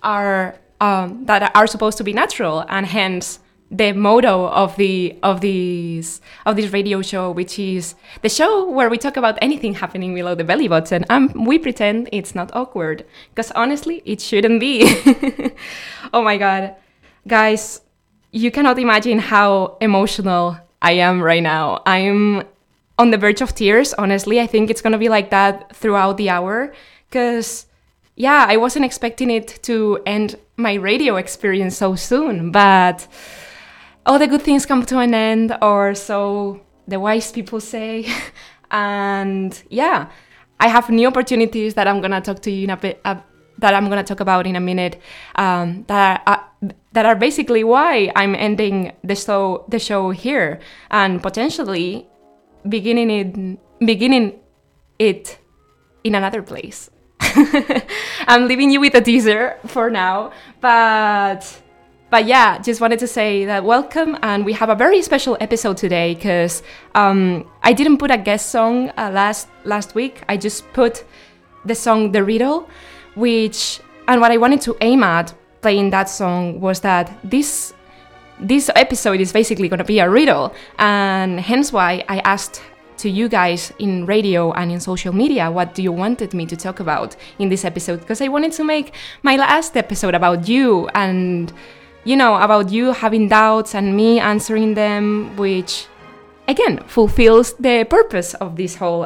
are supposed to be natural, and hence the motto of this radio show, which is the show where we talk about anything happening below the belly button, and we pretend it's not awkward, because honestly, it shouldn't be. Oh my god, guys, you cannot imagine how emotional I am right now. I'm on the verge of tears, honestly. I think it's gonna be like that throughout the hour, because yeah, I wasn't expecting it to end my radio experience so soon, but all the good things come to an end, or so the wise people say. And yeah, I have new opportunities that I'm gonna talk to you in a bit, that I'm gonna talk about in a minute, that are basically why I'm ending the show here, and potentially beginning it in another place. I'm leaving you with a teaser for now, but yeah, just wanted to say that welcome, and we have a very special episode today, because I didn't put a guest song last week. I just put the song The Riddle, and what I wanted to aim at playing that song was that this episode is basically going to be a riddle, and hence why I asked to you guys in radio and in social media, what do you wanted me to talk about in this episode? Because I wanted to make my last episode about you, and about you having doubts and me answering them, which again fulfills the purpose of this whole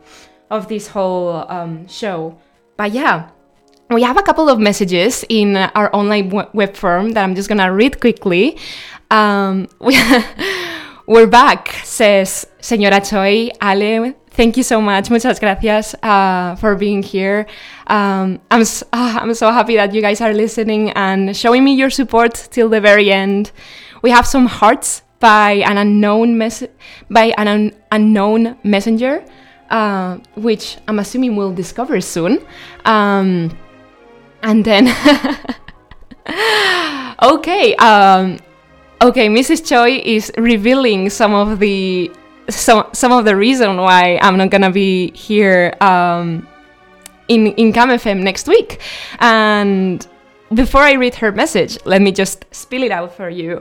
show. But yeah, we have a couple of messages in our online web form that I'm just gonna read quickly. We're back, says Señora Choi. Ale, thank you so much. Muchas gracias for being here. I'm so happy that you guys are listening and showing me your support till the very end. We have some hearts by an unknown messenger, which I'm assuming we'll discover soon. And then, okay. Okay, Mrs. Choi is revealing some of the reason why I'm not gonna be here in Cam FM next week. And before I read her message, let me just spill it out for you.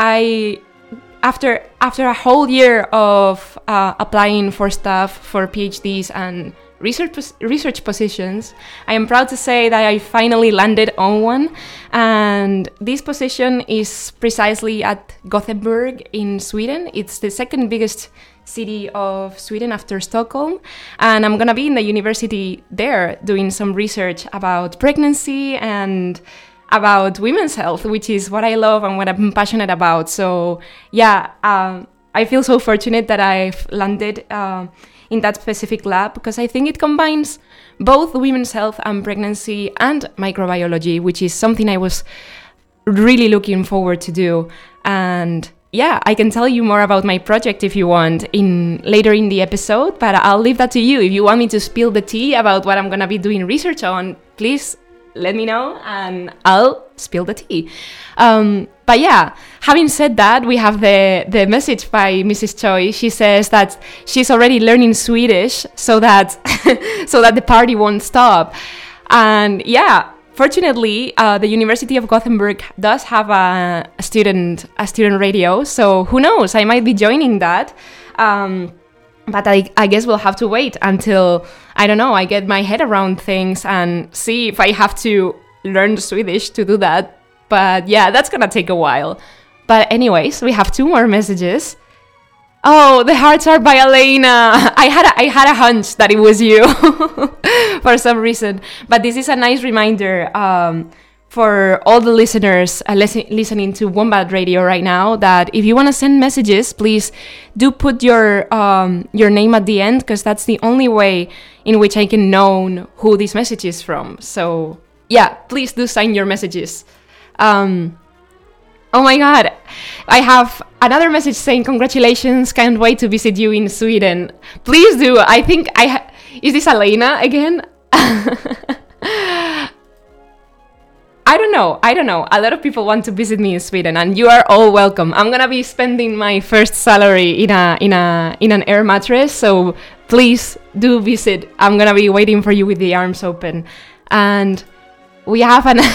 After a whole year of applying for stuff for PhDs and research positions, I am proud to say that I finally landed on one, and this position is precisely at Gothenburg in Sweden. It's the second biggest city of Sweden after Stockholm, and I'm gonna be in the university there doing some research about pregnancy and about women's health, which is what I love and what I'm passionate about. So yeah, I feel so fortunate that I've landed in that specific lab, because I think it combines both women's health and pregnancy and microbiology, which is something I was really looking forward to do. And yeah, I can tell you more about my project if you want later in the episode, but I'll leave that to you. If you want me to spill the tea about what I'm gonna be doing research on, please let me know and I'll spill the tea. But yeah, having said that, we have the message by Mrs. Choi. She says that she's already learning Swedish so that the party won't stop. And yeah, fortunately, the University of Gothenburg does have a student radio. So who knows? I might be joining that. But I guess we'll have to wait until, I don't know, I get my head around things and see if I have to learn Swedish to do that. But yeah, that's gonna take a while. But anyways, we have two more messages. Oh, the hearts are by Elena. I had a hunch that it was you for some reason. But this is a nice reminder for all the listeners listening to Wombat Radio right now, that if you want to send messages, please do put your name at the end, because that's the only way in which I can know who this message is from. So yeah, please do sign your messages. Oh my god, I have another message saying congratulations, can't wait to visit you in Sweden. Please do. I think is this Elena again? I don't know. A lot of people want to visit me in Sweden, and you are all welcome. I'm gonna be spending my first salary in an air mattress, so please do visit. I'm gonna be waiting for you with the arms open. And we have